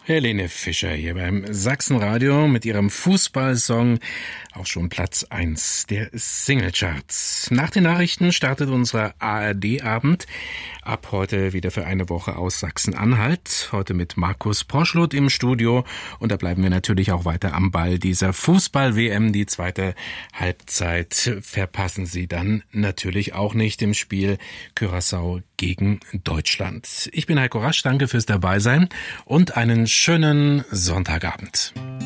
Helene Fischer hier beim Sachsenradio mit ihrem Fußballsong, auch schon Platz 1 der Singlecharts. Nach den Nachrichten startet unser ARD-Abend. Ab heute wieder für eine Woche aus Sachsen-Anhalt. Heute mit Markus Porschluth im Studio. Und da bleiben wir natürlich auch weiter am Ball dieser Fußball-WM. Die zweite Halbzeit verpassen Sie dann natürlich auch nicht im Spiel Curaçao gegen Deutschland. Ich bin Heiko Rasch, danke fürs Dabeisein und einen schönen Sonntagabend.